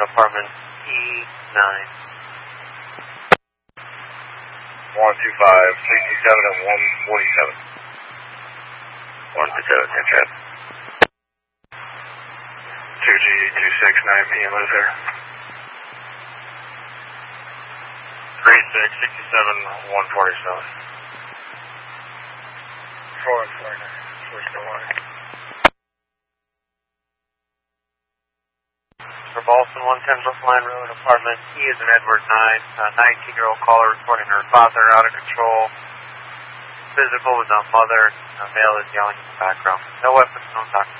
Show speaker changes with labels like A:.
A: apartment E9.
B: 125, 67 and 147.
A: 147, Trap.
B: 2G269 PM, what is there? 36, 67, 147. 449, switch to line.
A: For Boston, 110 Brookline Road, apartment E is in Edward 9. 19-year-old caller reporting her father out of control. Physical with a mother. A male is yelling in the background. No weapons, no talking.